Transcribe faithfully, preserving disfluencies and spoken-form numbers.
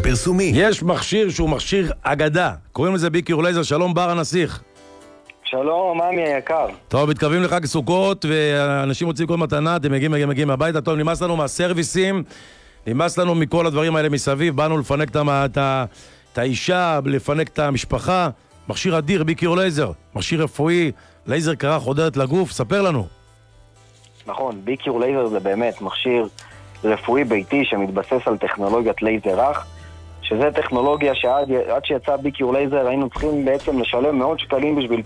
פרסומי. יש מכשיר שהוא מכשיר אגדה, קוראים לזה ביקיור לייזר. שלום בר הנסיך. שלום, מאמי היקר. טוב, מתקרבים לחג סוכות ואנשים מוצאים כל מתנה, אתם מגיעים, מגיעים, מגיעים הביתה. טוב, נמאס לנו מהסרוויסים, נמאס לנו מכל הדברים האלה מסביב, באנו לפנק את, את, את האישה, לפנק את המשפחה. מכשיר אדיר, ביקיור לייזר, מכשיר רפואי, לייזר קרה חודרת לגוף, ספר לנו. נכון, ביקיור לייזר זה באמת מכשיר רפואי ביתי שמתבסס על טכנולוגיית לייזר רך, שזה טכנולוגיה שעד עד שיצא ביקיור לייזר היינו צריכים בעצם לשלם מאות שקלים בשביל